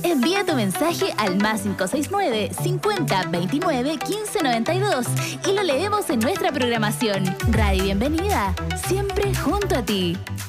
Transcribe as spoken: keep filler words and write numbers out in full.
Envía tu mensaje al más cinco seis nueve, cincuenta, veintinueve, quince, noventa y dos y lo leemos en nuestra programación. Radio Bienvenida, siempre junto a ti.